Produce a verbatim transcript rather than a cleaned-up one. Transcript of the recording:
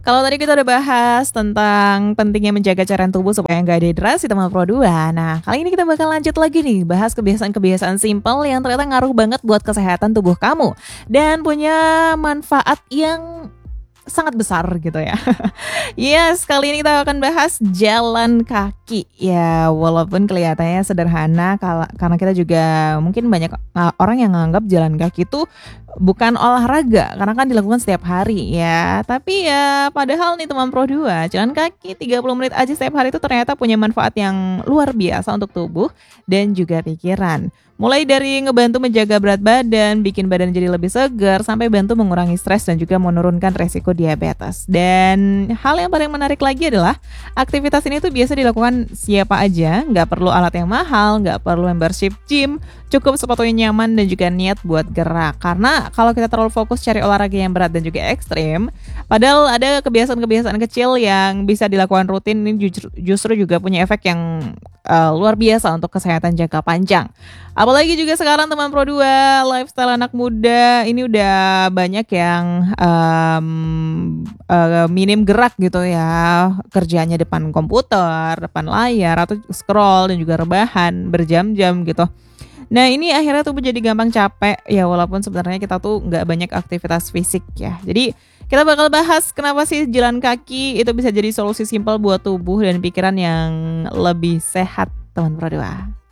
Kalau tadi kita udah bahas tentang pentingnya menjaga cairan tubuh supaya nggak dehidrasi teman Pro dua. Nah, kali ini kita bakal lanjut lagi nih bahas kebiasaan-kebiasaan simpel yang ternyata ngaruh banget buat kesehatan tubuh kamu dan punya manfaat yang sangat besar gitu ya. Yes, kali ini kita akan bahas jalan kaki. Ya, walaupun kelihatannya sederhana kala- karena kita juga mungkin banyak uh, orang yang menganggap jalan kaki itu bukan olahraga karena kan dilakukan setiap hari ya. Tapi ya padahal nih teman Pro dua, jalan kaki tiga puluh menit aja setiap hari itu ternyata punya manfaat yang luar biasa untuk tubuh dan juga pikiran. Mulai dari ngebantu menjaga berat badan, bikin badan jadi lebih segar, sampai bantu mengurangi stres dan juga menurunkan resiko diabetes. Dan hal yang paling menarik lagi adalah aktivitas ini tuh biasa dilakukan siapa aja, nggak perlu alat yang mahal, nggak perlu membership gym, cukup sepatu yang nyaman dan juga niat buat gerak. Karena kalau kita terlalu fokus cari olahraga yang berat dan juga ekstrim, padahal ada kebiasaan-kebiasaan kecil yang bisa dilakukan rutin ini justru, justru juga punya efek yang uh, luar biasa untuk kesehatan jangka panjang. Apalagi juga sekarang teman Pro dua, lifestyle anak muda ini udah banyak yang um, uh, minim gerak gitu ya. Kerjanya depan komputer, depan layar, atau scroll dan juga rebahan berjam-jam gitu. Nah ini akhirnya tuh jadi gampang capek ya, walaupun sebenarnya kita tuh nggak banyak aktivitas fisik ya. Jadi kita bakal bahas kenapa sih jalan kaki itu bisa jadi solusi simpel buat tubuh dan pikiran yang lebih sehat teman Pro dua.